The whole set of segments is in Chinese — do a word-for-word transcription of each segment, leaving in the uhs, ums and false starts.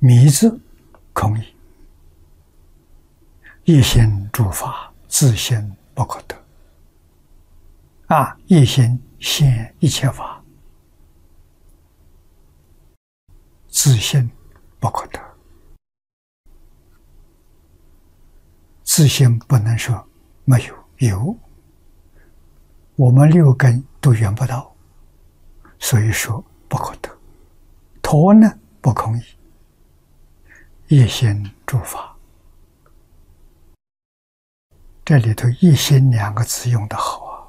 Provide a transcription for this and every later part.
迷字空义，一心诸法，自性不可得。啊，一心现一切法，自性不可得。自性不能说没有，有，我们六根都缘不到，所以说不可得。陀呢不空义，一心诸法。这里头一心两个字用得好啊，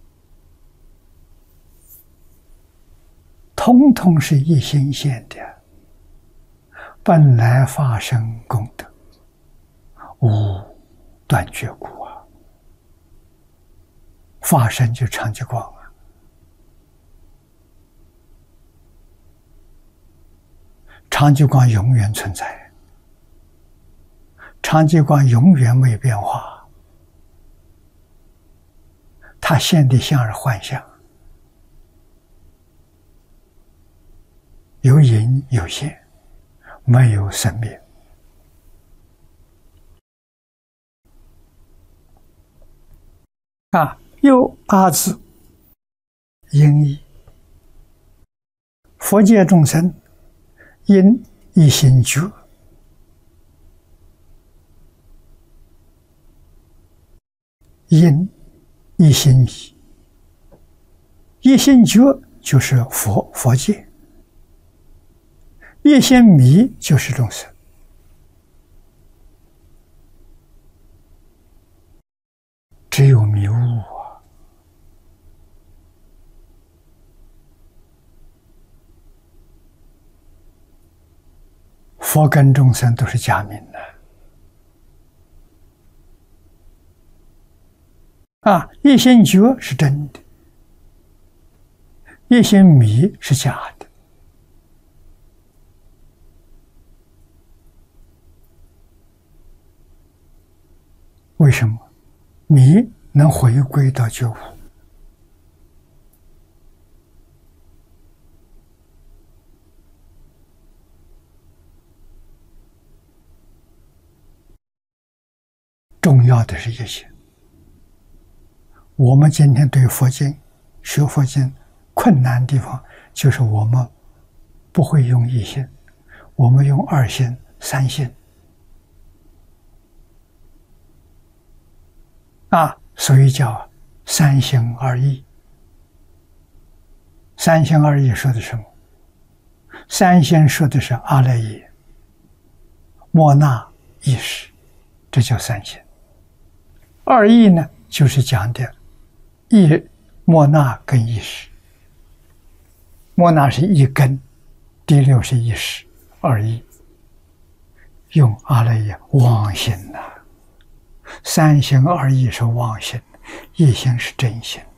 通通是一心现的，本来发生功德，无断绝故啊。发生就常寂光啊，常寂光永远存在，常寂光永远没有变化。它现的相是幻象，有隐有现，没有生灭。啊，又阿字因义，佛界众生因一心觉，因一心迷，一心觉就是佛佛界，一心迷就是众生。只有迷雾啊！佛跟众生都是假名的啊！一心觉是真的，一心迷是假的。为什么？迷能回归到觉悟，重要的是一心。我们今天对佛经、学佛经困难的地方，就是我们不会用一心，我们用二心、三心。啊，所以叫三心二意。三心二意说的是什么？三心说的是阿赖耶、莫那、意识，这叫三心。二意呢，就是讲的意、莫那跟意识。莫那是一根，第六是意识，二意。用阿赖耶妄心呐、啊。三心二意是妄心，一心是真心的。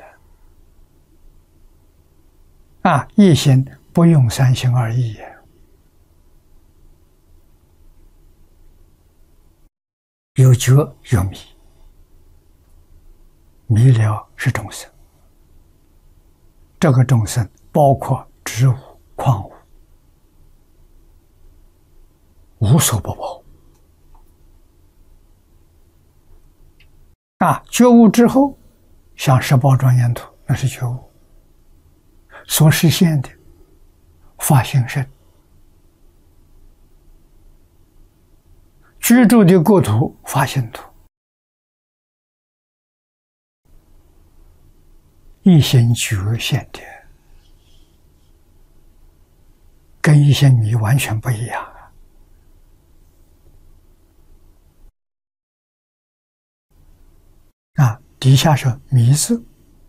啊，一心不用三心二意，有觉有迷，迷了是众生。这个众生包括植物、矿物，无所不包。啊，觉悟之后，像十宝庄严图，那是觉悟所实现的法性身，居住的国土法性土，一心觉现的，跟一心迷完全不一样。啊，底下是迷字，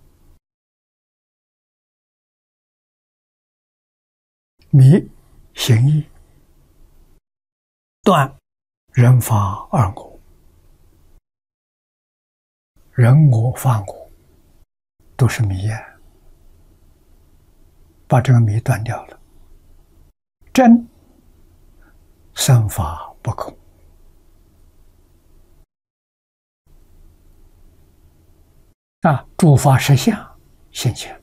迷行义，断人法二我，人我法我都是迷呀，把这个迷断掉了。真生法不空。啊，诸法实相现前，